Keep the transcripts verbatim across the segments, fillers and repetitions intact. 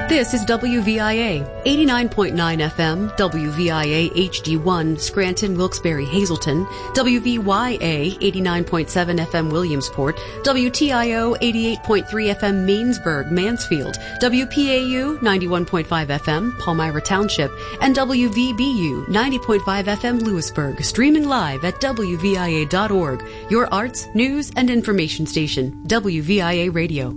This is W V I A, eighty-nine point nine F M, W V I A H D one, Scranton, Wilkes-Barre, Hazleton, W V Y A, eighty-nine point seven F M, Williamsport, W T I O, eighty-eight point three F M, Mainsburg, Mansfield, W P A U, ninety-one point five F M, Palmyra Township, and W V B U, ninety point five F M, Lewisburg, streaming live at W V I A dot org, your arts, news, and information station, W V I A Radio.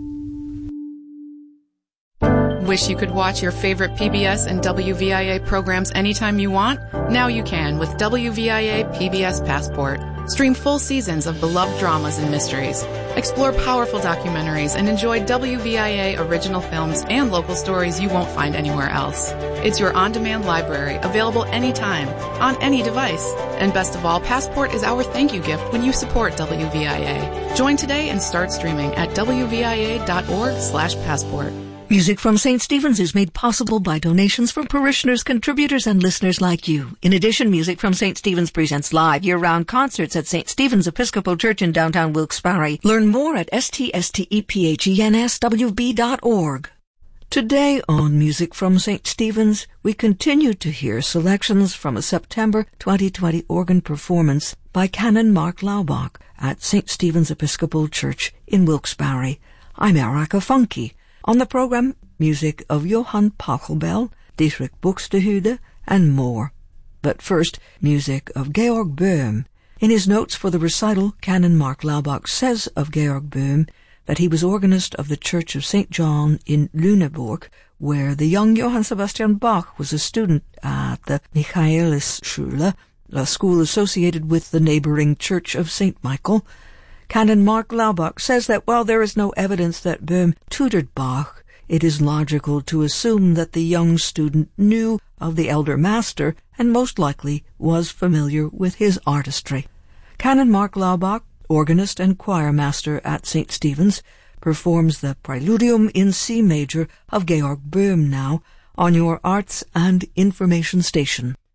Wish you could watch your favorite P B S and W V I A programs anytime you want? Now you can with W V I A P B S Passport. Stream full seasons of beloved dramas and mysteries. Explore powerful documentaries and enjoy W V I A original films and local stories you won't find anywhere else. It's your on-demand library, available anytime, on any device. And best of all, Passport is our thank you gift when you support W V I A. Join today and start streaming at W V I A dot org slash passport. Music from Saint Stephen's is made possible by donations from parishioners, contributors, and listeners like you. In addition, Music from Saint Stephen's presents live year-round concerts at Saint Stephen's Episcopal Church in downtown Wilkes-Barre. Learn more at S T S T E P H E N S W B dot org. Today on Music from Saint Stephen's, we continue to hear selections from a September twenty twenty organ performance by Canon Mark Laubach at Saint Stephen's Episcopal Church in Wilkes-Barre. I'm Erica Funky. On the program, music of Johann Pachelbel, Dietrich Buxtehude, and more. But first, music of Georg Böhm. In his notes for the recital, Canon Mark Laubach says of Georg Böhm that he was organist of the Church of Saint John in Lüneburg, where the young Johann Sebastian Bach was a student at the Michaelisschule, a school associated with the neighboring Church of Saint Michael. Canon Mark Laubach says that while there is no evidence that Böhm tutored Bach, it is logical to assume that the young student knew of the elder master and most likely was familiar with his artistry. Canon Mark Laubach, organist and choir master at Saint Stephen's, performs the Preludium in C major of Georg Böhm now on your arts and information station.